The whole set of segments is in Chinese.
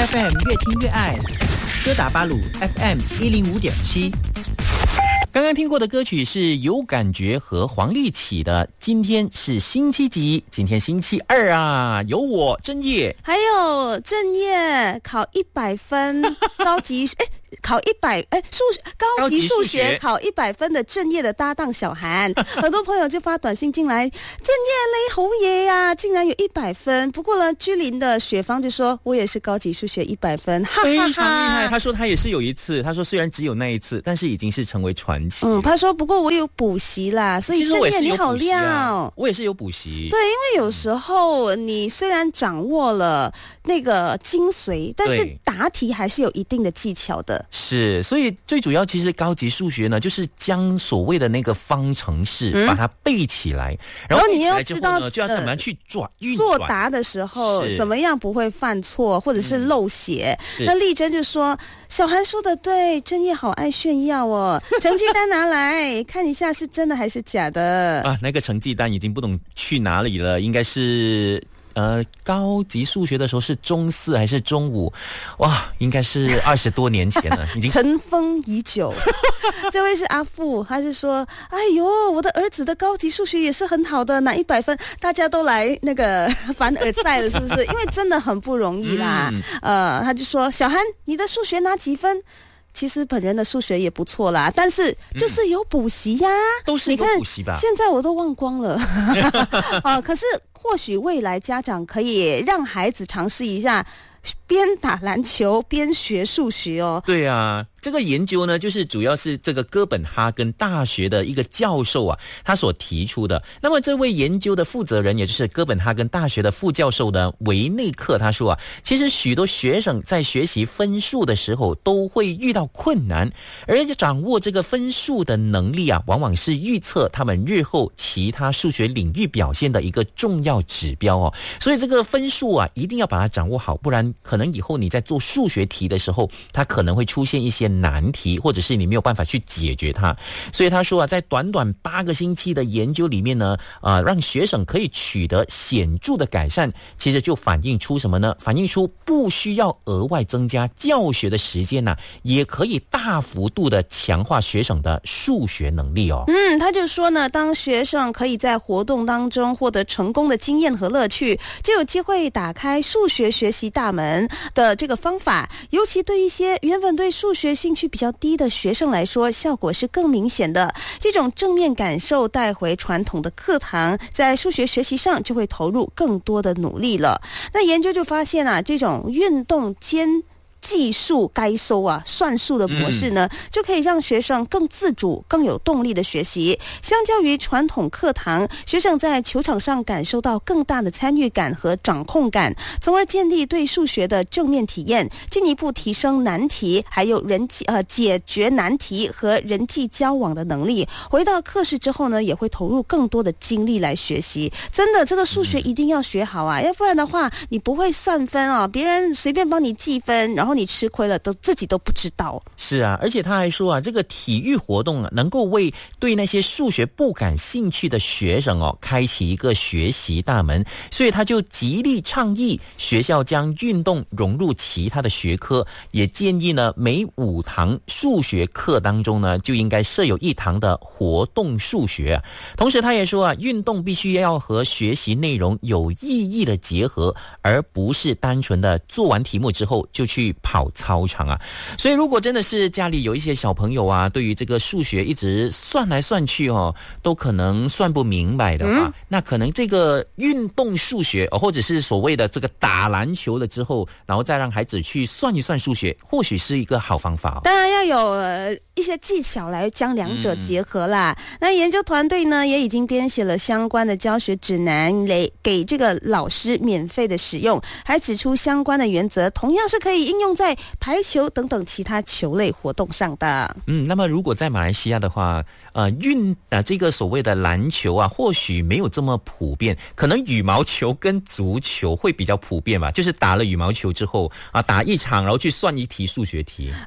FM 越听越爱，哥打巴鲁 FM 105.7。刚刚听过的歌曲是有感觉和黄立启的今天是星期几？今天星期二啊，有我正业， 还有正业考100分高级考100高级数学考100分的正业的搭档小韩，很多朋友就发短信进来，正业嘞好嘢啊，竟然有100分。不过呢，居林的雪芳就说我也是高级数学100分，哈哈哈， 非常厉害。他说他也是有一次，他说虽然只有那一次，但是已经是成为传奇。 他说不过我有补习啦，所以正业你好料。 我也是有补习。 对，因为有时候你虽然掌握了那个精髓，但是答题还是有一定的技巧的。 是，所以最主要其实高级数学呢，就是将所谓的那个方程式把它背起来，然后你要知道就要怎么样去运作答的时候怎么样不会犯错或者是漏写。那丽珍就说小韩说的对，正业好爱炫耀哦，成绩单拿来看一下是真的还是假的啊？那个成绩单已经不懂去哪里了，应该是高级数学的时候是中4还是中5？哇，应该是20多年前了，已经尘封已久。这位是阿富，他是说，哎呦，我的儿子的高级数学也是很好的，拿100分，大家都来那个凡尔赛了，是不是？因为真的很不容易啦。他就说，小韩，你的数学拿几分？其实本人的数学也不错啦，但是就是有补习呀， 都是一个补习吧。 现在我都忘光了。可是或许未来家长可以让孩子尝试一下边打篮球边学数学哦。 对啊，这个研究呢，就是主要是这个哥本哈根大学的一个教授啊，他所提出的。那么这位研究的负责人，也就是哥本哈根大学的副教授呢，维内克，他说啊，其实许多学生在学习分数的时候都会遇到困难，而掌握这个分数的能力啊，往往是预测他们日后其他数学领域表现的一个重要指标哦。所以这个分数啊，一定要把它掌握好，不然可能以后你在做数学题的时候，它可能会出现一些难题，或者是你没有办法去解决它。所以他说啊，在短短8个星期的研究里面呢，让学生可以取得显著的改善，其实就反映出什么呢？反映出不需要额外增加教学的时间呢，也可以大幅度的强化学生的数学能力哦。 他就说呢，当学生可以在活动当中获得成功的经验和乐趣，就有机会打开数学学习大门的这个方法，尤其对一些原本对数学兴趣比较低的学生来说，效果是更明显的。这种正面感受带回传统的课堂，在数学学习上就会投入更多的努力了。那研究就发现啊，这种运动兼技术该收啊算术的模式呢，就可以让学生更自主更有动力的学习。相较于传统课堂，学生在球场上感受到更大的参与感和掌控感，从而建立对数学的正面体验，进一步提升难题还有解决难题和人际交往的能力。回到课室之后呢，也会投入更多的精力来学习。真的，这个数学一定要学好啊，要不然的话你不会算分啊，别人随便帮你计分，然后你吃亏了自己都不知道。 是啊，而且他还说啊，这个体育活动啊，能够为对那些数学不感兴趣的学生哦，开启一个学习大门。所以他就极力倡议学校将运动融入其他的学科，也建议呢，每5堂数学课当中呢，就应该设有1堂的活动数学。同时他也说啊，运动必须要和学习内容有意义的结合，而不是单纯的做完题目之后就去跑操场啊。所以如果真的是家里有一些小朋友啊，对于这个数学一直算来算去哦，都可能算不明白的话，那可能这个运动数学或者是所谓的这个打篮球了之后，然后再让孩子去算一算数学，或许是一个好方法哦。 当然要有一些技巧来将两者结合啦。那研究团队呢，也已经编写了相关的教学指南来给这个老师免费的使用，还指出相关的原则同样是可以应用在排球等等其他球类活动上的。 那么如果在马来西亚的话，这个所谓的篮球啊，或许没有这么普遍，可能羽毛球跟足球会比较普遍吧，就是打了羽毛球之后啊，打一场然后去算一题数学题。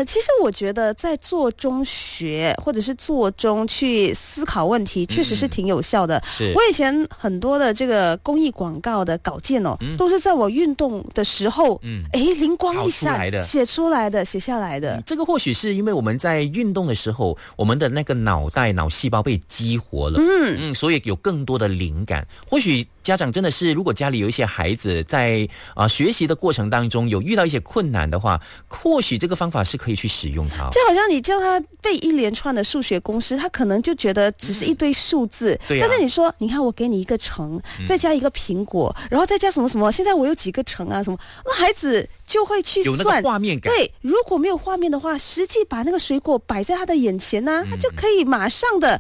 其实我觉得在做中学或者是做中去思考问题，确实是挺有效的。 是我以前很多的这个公益广告的稿件都是在我运动的时候，灵光一闪，写出来的，写下来的。 这个或许是因为我们在运动的时候，我们的那个脑细胞被激活了，所以有更多的灵感。或许家长真的是，如果家里有一些孩子在学习的过程当中有遇到一些困难的话，或许这个方法是可以去使用它。 就好像你叫他背一连串的数学公式，他可能就觉得只是一堆数字。 对啊。 但是你说，你看我给你一个橙，再加一个苹果，然后再加什么什么，现在我有几个橙啊什么，那孩子就会去算， 有那个画面感。 对，如果没有画面的话，实际把那个水果摆在他的眼前他就可以马上的